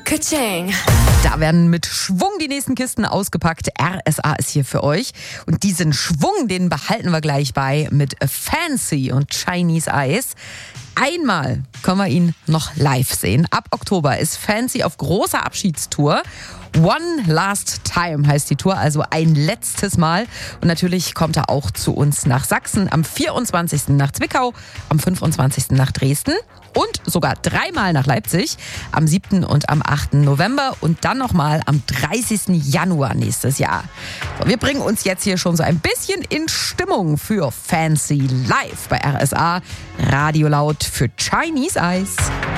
Ka-ching. Da werden mit Schwung die nächsten Kisten ausgepackt. RSA ist hier für euch. Und diesen Schwung, den behalten wir gleich bei mit Fancy und Chinese Eyes. Einmal können wir ihn noch live sehen. Ab Oktober ist Fancy auf großer Abschiedstour. One Last Time heißt die Tour, also ein letztes Mal. Und natürlich kommt er auch zu uns nach Sachsen. Am 24. nach Zwickau, am 25. nach Dresden und sogar 3-mal nach Leipzig. Am 7. und am 8. November und dann nochmal am 30. Januar nächstes Jahr. So, wir bringen uns jetzt hier schon so ein bisschen in Stimmung für Fancy live bei RSA. Radio laut für Chinese Eyes.